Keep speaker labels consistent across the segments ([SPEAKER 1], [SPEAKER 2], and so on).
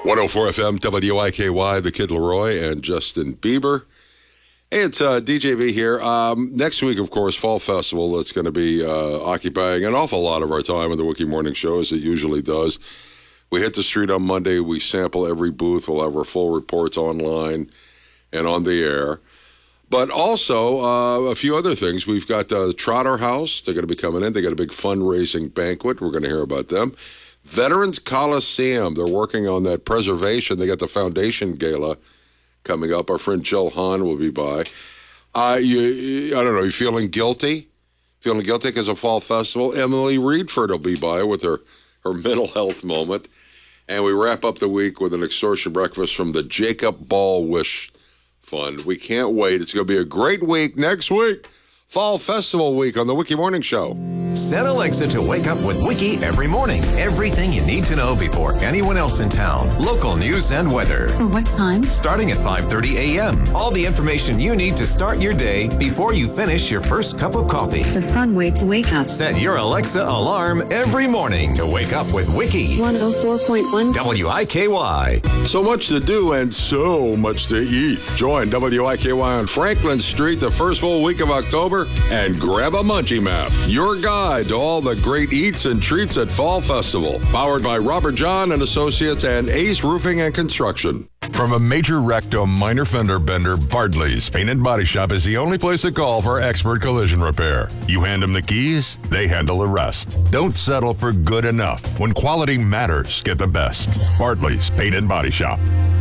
[SPEAKER 1] 104 FM, WIKY, the Kid Leroy and Justin Bieber. Hey, it's DJB here. Next week, of course, Fall Festival. That's going to be occupying an awful lot of our time on the Wiki Morning Show, as it usually does. We hit the street on Monday. We sample every booth. We'll have our full reports online and on the air. But also, a few other things. We've got Trotter House. They're going to be coming in. They got a big fundraising banquet. We're going to hear about them. Veterans Coliseum. They're working on that preservation. They got the Foundation Gala coming up. Our friend Jill Hahn will be by. I don't know, you feeling guilty? Feeling guilty because of Fall Festival? Emily Reedford will be by with her mental health moment. And we wrap up the week with an extortion breakfast from the Jacob Ball Wish Fund. We can't wait. It's going to be a great week next week. Fall Festival Week on the Wiki Morning Show.
[SPEAKER 2] Set Alexa to wake up with Wiki every morning. Everything you need to know before anyone else in town. Local news and weather.
[SPEAKER 3] For what time?
[SPEAKER 2] Starting at 5:30 a.m. All the information you need to start your day before you finish your first cup of coffee.
[SPEAKER 3] It's a fun way to wake up.
[SPEAKER 2] Set your Alexa alarm every morning to wake up with Wiki.
[SPEAKER 3] 104.1
[SPEAKER 2] WIKY.
[SPEAKER 1] So much to do and so much to eat. Join WIKY on Franklin Street the first full week of October and grab a munchie map. Your guide to all the great eats and treats at Fall Festival. Powered by Robert John and Associates and Ace Roofing and Construction.
[SPEAKER 4] From a major wreck to a minor fender bender, Bartley's Paint and Body Shop is the only place to call for expert collision repair. You hand them the keys, they handle the rest. Don't settle for good enough. When quality matters, get the best. Bartley's Paint and Body Shop.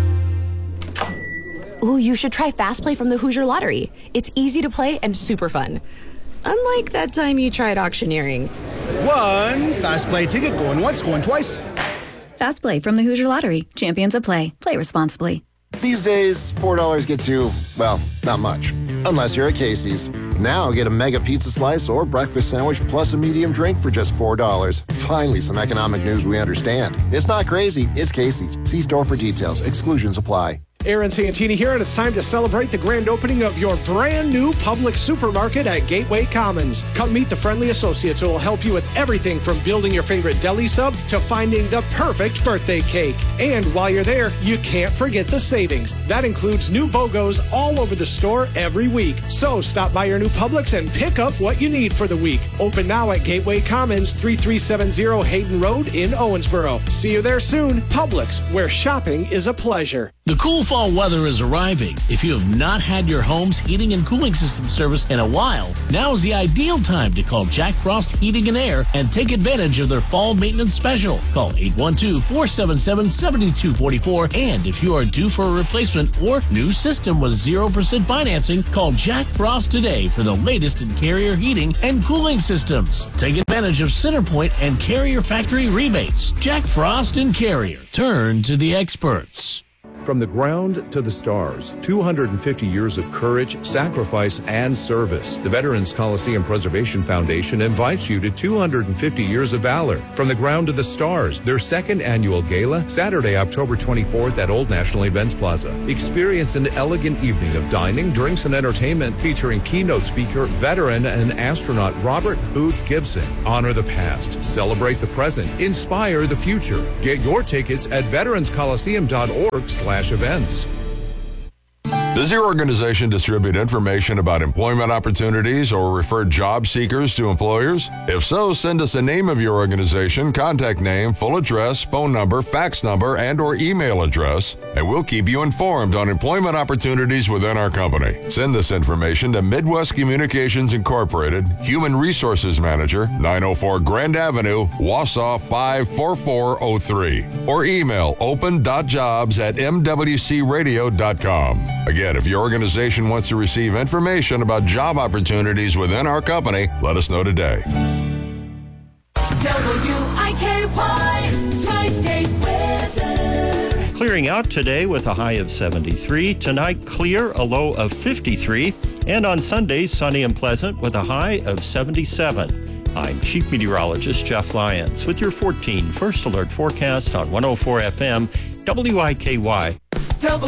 [SPEAKER 5] Ooh, you should try Fast Play from the Hoosier Lottery. It's easy to play and super fun. Unlike that time you tried auctioneering.
[SPEAKER 6] One Fast Play ticket going once, going twice.
[SPEAKER 7] Fast Play from the Hoosier Lottery. Champions of Play. Play responsibly.
[SPEAKER 8] These days, $4 gets you, well, not much. Unless you're at Casey's. Now get a mega pizza slice or breakfast sandwich plus a medium drink for just $4. Finally, some economic news we understand. It's not crazy. It's Casey's. See store for details. Exclusions apply.
[SPEAKER 9] Aaron Santini here, and it's time to celebrate the grand opening of your brand new Publix supermarket at Gateway Commons. Come meet the friendly associates who will help you with everything from building your favorite deli sub to finding the perfect birthday cake. And while you're there, you can't forget the savings. That includes new BOGOs all over the store every week. So stop by your new Publix and pick up what you need for the week. Open now at Gateway Commons, 3370 Hayden Road in Owensboro. See you there soon. Publix, where shopping is a pleasure.
[SPEAKER 10] The cool fall weather is arriving. If you have not had your home's heating and cooling system serviced in a while, now is the ideal time to call Jack Frost Heating and Air and take advantage of their fall maintenance special. Call 812-477-7244. And if you are due for a replacement or new system with 0% financing, call Jack Frost today for the latest in Carrier heating and cooling systems. Take advantage of Centerpoint and Carrier factory rebates. Jack Frost and Carrier. Turn to the experts.
[SPEAKER 11] From the ground to the stars, 250 years of courage, sacrifice, and service. The Veterans Coliseum Preservation Foundation invites you to 250 years of valor. From the ground to the stars, their second annual gala, Saturday, October 24th at Old National Events Plaza. Experience an elegant evening of dining, drinks, and entertainment featuring keynote speaker, veteran, and astronaut Robert Boot Gibson. Honor the past, celebrate the present, inspire the future. Get your tickets at veteranscoliseum.org/events.
[SPEAKER 4] Does your organization distribute information about employment opportunities or refer job seekers to employers? If so, send us the name of your organization, contact name, full address, phone number, fax number, and or email address, and we'll keep you informed on employment opportunities within our company. Send this information to Midwest Communications Incorporated, Human Resources Manager, 904 Grand Avenue, Wausau 54403, or email open.jobs@mwcradio.com. Again, if your organization wants to receive information about job opportunities within our company, let us know today.
[SPEAKER 12] WIKY Tri-State Weather.
[SPEAKER 13] Clearing out today with a high of 73. Tonight, clear, a low of 53. And on Sunday, sunny and pleasant with a high of 77. I'm Chief Meteorologist Jeff Lyons with your 14 First Alert forecast on 104 FM WIKY.